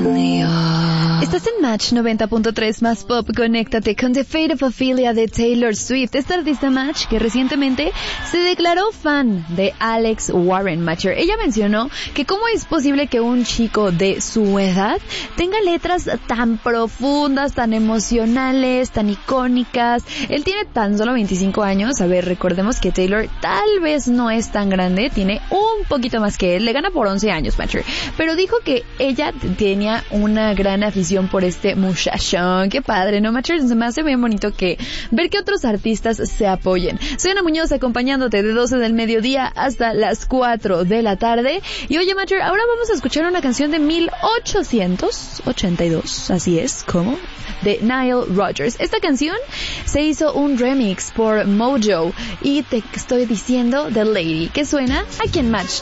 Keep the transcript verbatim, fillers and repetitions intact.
Estás en Match noventa punto tres más pop. Conéctate con The Fate of Ophelia de Taylor Swift. Esta artista Match que recientemente se declaró fan de Alex Warren Matcher. Ella mencionó que cómo es posible que un chico de su edad tenga letras tan profundas, tan emocionales, tan icónicas. Él tiene tan solo veinticinco años. A ver, recordemos que Taylor tal vez no es tan grande, tiene un poquito más que él, le gana por once años Matcher, pero dijo que ella tenía una gran afición por este muchachón. Qué padre, ¿no, Matcher? Se me hace bien bonito que ver que otros artistas se apoyen. Soy Ana Muñoz acompañándote de doce del mediodía hasta las cuatro de la tarde. Y oye, Matcher, ahora vamos a escuchar una canción de mil ochocientos ochenta y dos, así es, ¿cómo? De Nile Rodgers. Esta canción se hizo un remix por Mojo y te estoy diciendo The Lady, que suena aquí en Match